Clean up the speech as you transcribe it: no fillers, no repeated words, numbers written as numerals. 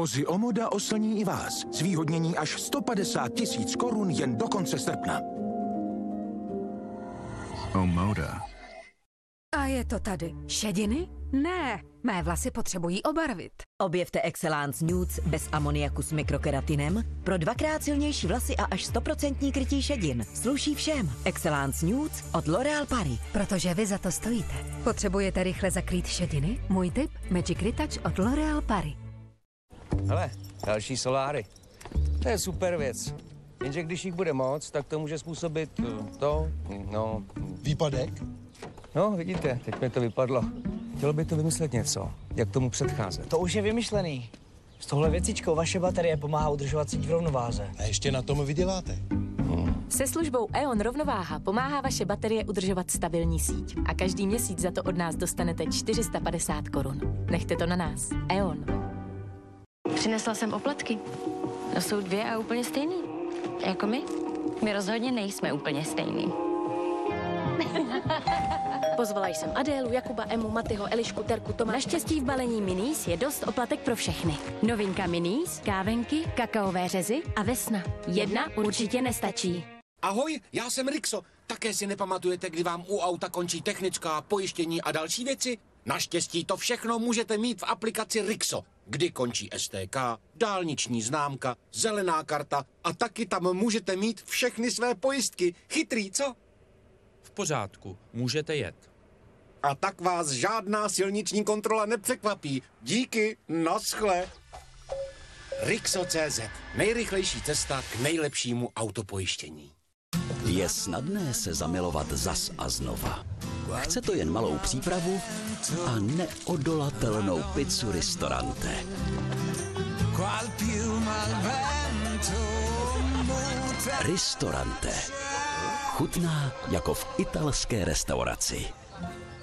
Vozy Omoda oslní i vás. Zvýhodnění až 150 000 korun jen do konce srpna. Omoda. A je to tady. Šediny? Ne, mé vlasy potřebují obarvit. Objevte Excellence Nudes bez amoniaku s mikrokeratinem pro 2x silnější vlasy a až 100% krytí šedin. Sluší všem. Excellence Nudes od L'Oréal Paris. Protože vy za to stojíte. Potřebujete rychle zakrýt šediny? Můj tip? Magic Retouch od L'Oréal Paris. Hele, další soláry. To je super věc. Jenže když jich bude moc, tak to může způsobit Výpadek? No, vidíte, teď mi to vypadlo. Chtělo by to vymyslet něco, jak tomu předcházet. To už je vymyšlený. S touhle věcičkou vaše baterie pomáhá udržovat síť v rovnováze. A ještě na tom vyděláte. Se službou E.ON Rovnováha pomáhá vaše baterie udržovat stabilní síť. A každý měsíc za to od nás dostanete 450 korun. Nechte to na nás. E.ON. Přinesla jsem oplatky. No jsou dvě a úplně stejný. Jako my. My rozhodně nejsme úplně stejný. Pozvala jsem Adélu, Jakuba, Emu, Matyho, Elišku, Terku, Toma. Naštěstí v balení Minis je dost oplatek pro všechny. Novinka Minis, kávenky, kakaové řezy a vesna. Jedna určitě nestačí. Ahoj, já jsem Rixo. Také si nepamatujete, kdy vám u auta končí technická, pojištění a další věci? Naštěstí to všechno můžete mít v aplikaci Rixo, kdy končí STK, dálniční známka, zelená karta a taky tam můžete mít všechny své pojistky. Chytrý, co? V pořádku, můžete jet. A tak vás žádná silniční kontrola nepřekvapí. Díky, naschle. Rixo.cz. Nejrychlejší cesta k nejlepšímu autopojištění. Je snadné se zamilovat zas a znova. Chce to jen malou přípravu a neodolatelnou pizzu Ristorante. Ristorante. Chutná jako v italské restauraci.